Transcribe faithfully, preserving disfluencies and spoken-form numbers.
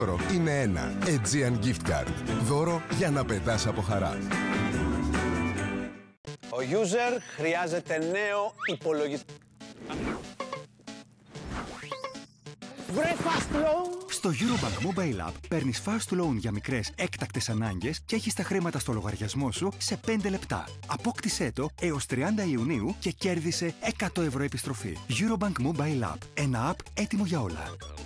Είναι ένα Aegean Gift Card. Δώρο για να πετάς από χαρά. Ο user χρειάζεται νέο υπολογιστή. Βρε fast loan! Στο Eurobank Mobile App παίρνεις fast loan για μικρές έκτακτες ανάγκες και έχεις τα χρήματα στο λογαριασμό σου σε πέντε λεπτά. Απόκτησέ το έως τριάντα Ιουνίου και κέρδισε εκατό ευρώ επιστροφή. Eurobank Mobile App. Ένα app έτοιμο για όλα.